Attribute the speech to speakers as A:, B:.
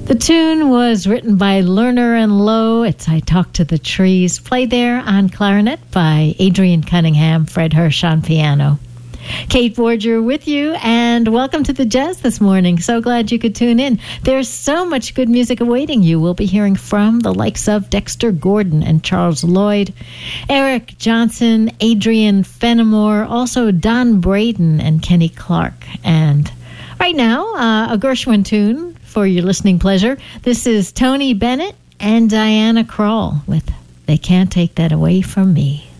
A: The tune was written by Lerner and Lowe. It's I Talk to the Trees, played there on clarinet by Adrian Cunningham, Fred Hirsch on piano. Kate Borger with you, and welcome to the Jazz this morning. So glad you could tune in. There's so much good music awaiting you. We'll be hearing from the likes of Dexter Gordon and Charles Lloyd, Eric Johnson, Adrian Fenimore, also Don Braden and Kenny Clark. And right now, a Gershwin tune for your listening pleasure. This is Tony Bennett and Diana Krall with They Can't Take That Away From Me.